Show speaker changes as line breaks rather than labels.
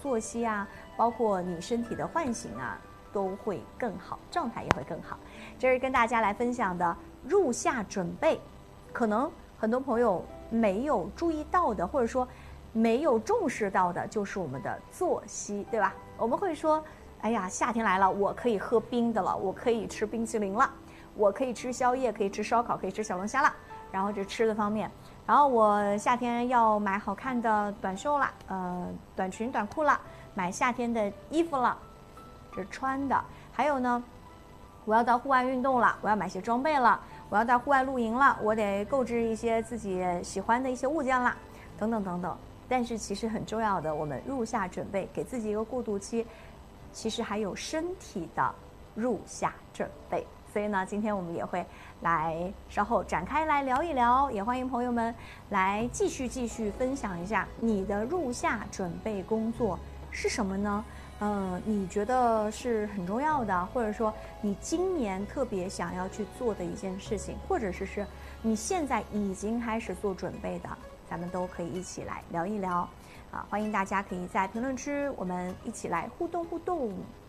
作息啊，包括你身体的唤醒啊，都会更好，状态也会更好。这是跟大家来分享的入夏准备，可能很多朋友没有注意到的，或者说没有重视到的，就是我们的作息，对吧？我们会说，哎呀，夏天来了，我可以喝冰的了，我可以吃冰淇淋了，我可以吃宵夜，可以吃烧烤，可以吃小龙虾了。然后这吃的方面，然后我夏天要买好看的短袖了，短裙短裤了，买夏天的衣服了，这穿的。还有呢，我要到户外运动了，我要买些装备了，我要到户外露营了，我得购置一些自己喜欢的一些物件了，等等等等。但是其实很重要的，我们入夏准备，给自己一个过渡期，其实还有身体的入夏准备。所以呢，今天我们也会来稍后展开来聊一聊，也欢迎朋友们来继续分享一下你的入夏准备工作是什么呢？你觉得是很重要的，或者说你今年特别想要去做的一件事情，或者是你现在已经开始做准备的，咱们都可以一起来聊一聊啊！欢迎大家可以在评论区我们一起来互动。